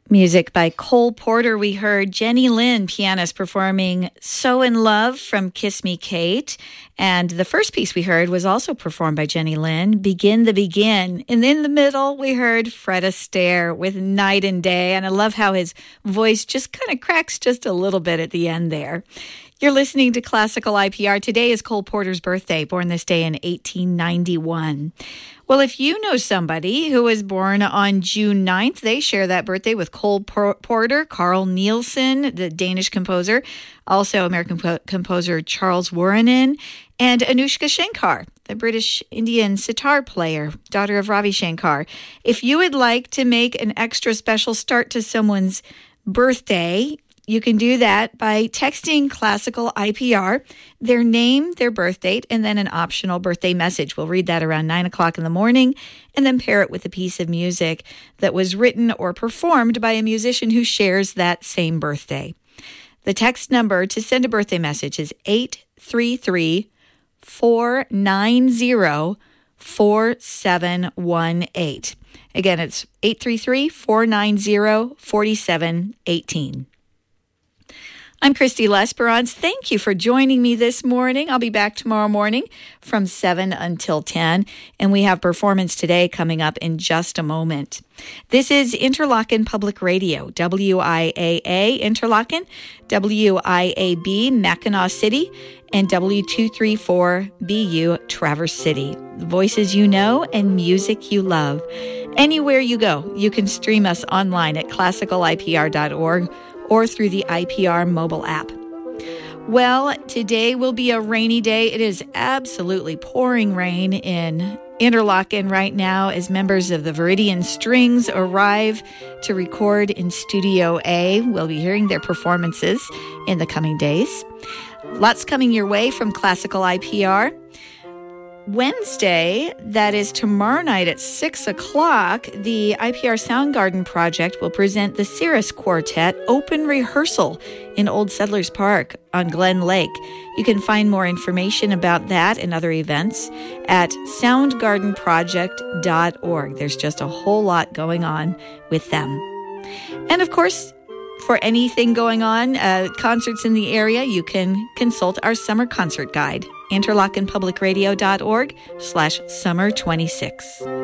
Music by Cole Porter. We heard Jenny Lynn, pianist, performing So in Love from Kiss Me Kate. And the first piece we heard was also performed by Jenny Lynn, Begin the Begin. And in the middle, we heard Fred Astaire with Night and Day. And I love how his voice just kind of cracks just a little bit at the end there. You're listening to Classical IPR. Today is Cole Porter's birthday, born this day in 1891. Well, if you know somebody who was born on June 9th, they share that birthday with Cole Porter, Carl Nielsen, the Danish composer, also American composer Charles Wuorinen, and Anushka Shankar, the British Indian sitar player, daughter of Ravi Shankar. If you would like to make an extra special start to someone's birthday, you can do that by texting Classical IPR, their name, their birth date, and then an optional birthday message. We'll read that around 9 o'clock in the morning and then pair it with a piece of music that was written or performed by a musician who shares that same birthday. The text number to send a birthday message is 833-490-4718. Again, it's 833-490-4718. I'm Christy Lesperance. Thank you for joining me this morning. I'll be back tomorrow morning from 7 until 10, and we have performance today coming up in just a moment. This is Interlochen Public Radio, WIAA Interlochen, WIAB Mackinac City, and W234BU Traverse City. Voices you know and music you love. Anywhere you go, you can stream us online at classicalipr.org or through the IPR mobile app. Well, today will be a rainy day. It is absolutely pouring rain in Interlochen right now as members of the Viridian Strings arrive to record in Studio A. We'll be hearing their performances in the coming days. Lots coming your way from Classical IPR. Wednesday, that is tomorrow night at 6 o'clock, the IPR Soundgarden Project will present the Cirrus Quartet Open Rehearsal in Old Settlers Park on Glen Lake. You can find more information about that and other events at soundgardenproject.org. There's just a whole lot going on with them. And of course, for anything going on, concerts in the area, you can consult our summer concert guide, interlochenpublicradio.org/summer26.